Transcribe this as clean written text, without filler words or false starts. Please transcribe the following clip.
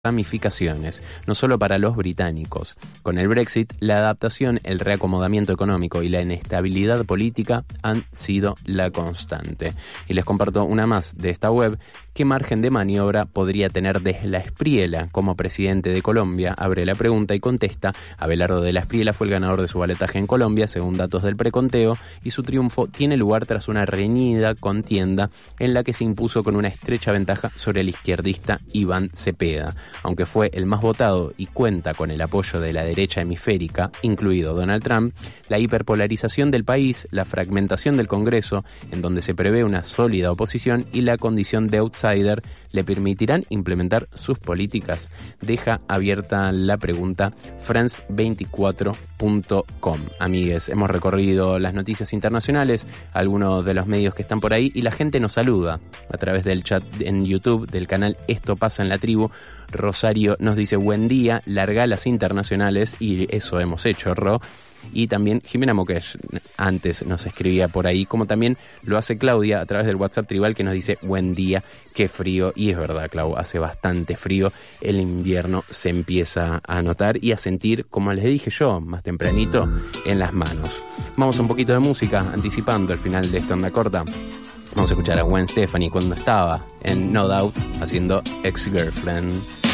ramificaciones, no solo para los británicos. Con el Brexit, la adaptación, el reacomodamiento económico y la inestabilidad política han sido la constante. Y les comparto una más de esta web. ¿Qué margen de maniobra podría tener de la Espriella como presidente de Colombia? Abre la pregunta y contesta: Abelardo de la Espriella fue el ganador de su baletaje en Colombia, según datos del preconteo, y su triunfo tiene lugar tras una reñida contienda en la que se impuso con una estrecha ventaja sobre el izquierdista Iván Cepeda. Aunque fue el más votado y cuenta con el apoyo de la derecha hemisférica, incluido Donald Trump, la hiperpolarización del país, la fragmentación del Congreso, en donde se prevé una sólida oposición, y la condición de outsider le permitirán implementar sus políticas. Deja abierta la pregunta France24.com. Amigues, hemos recorrido las noticias internacionales, algunos de los medios que están por ahí, y la gente nos saluda a través del chat en YouTube del canal Esto Pasa en la Tribu. Rosario nos dice: buen día, larga las internacionales, y eso hemos hecho, Ro. Y también Jimena Moquesh antes nos escribía por ahí, como también lo hace Claudia a través del WhatsApp tribal, que nos dice: buen día, qué frío. Y es verdad, Clau, hace bastante frío, el invierno se empieza a notar y a sentir, como les dije yo más tempranito, en las manos. Vamos a un poquito de música, anticipando el final de esta onda corta. Vamos a escuchar a Gwen Stefani cuando estaba en No Doubt haciendo Ex-Girlfriend.